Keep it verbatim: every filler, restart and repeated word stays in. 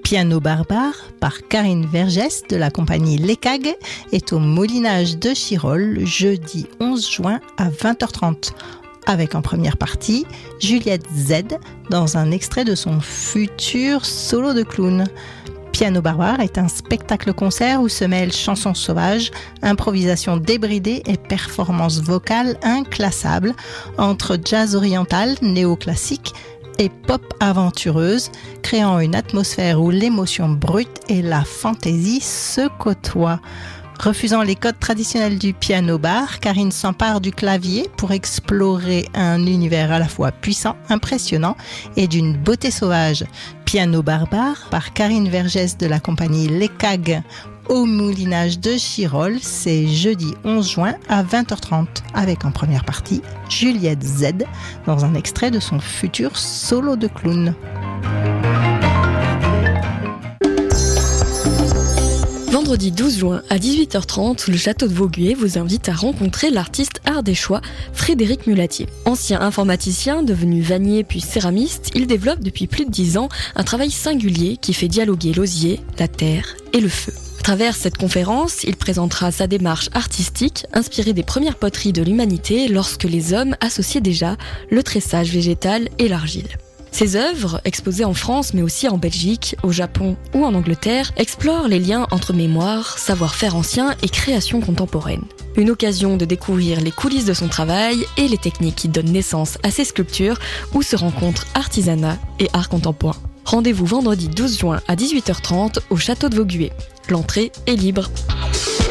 Piano Barbare par Karine Vergès de la compagnie Les Cagues est au Moulinage de Chirol jeudi onze juin à vingt heures trente. Avec en première partie Juliette Z dans un extrait de son futur solo de clown. Piano Barbare est un spectacle-concert où se mêlent chansons sauvages, improvisation débridée et performances vocales inclassables entre jazz oriental, néoclassique et pop aventureuse, créant une atmosphère où l'émotion brute et la fantaisie se côtoient. Refusant les codes traditionnels du piano bar, Karine s'empare du clavier pour explorer un univers à la fois puissant, impressionnant et d'une beauté sauvage. Piano Barbare par Karine Vergès de la compagnie Les Cagues au Moulinage de Chirol, c'est jeudi onze juin à vingt heures trente, avec en première partie Juliette Z dans un extrait de son futur solo de clown. Vendredi douze juin à dix-huit heures trente, le château de Vauguier vous invite à rencontrer l'artiste ardéchois Frédéric Mulatier. Ancien informaticien devenu vannier puis céramiste, il développe depuis plus de dix ans un travail singulier qui fait dialoguer l'osier, la terre et le feu. À travers cette conférence, il présentera sa démarche artistique inspirée des premières poteries de l'humanité lorsque les hommes associaient déjà le tressage végétal et l'argile. Ses œuvres, exposées en France mais aussi en Belgique, au Japon ou en Angleterre, explorent les liens entre mémoire, savoir-faire ancien et création contemporaine. Une occasion de découvrir les coulisses de son travail et les techniques qui donnent naissance à ses sculptures où se rencontrent artisanat et art contemporain. Rendez-vous vendredi douze juin à dix-huit heures trente au château de Vauguier. L'entrée est libre.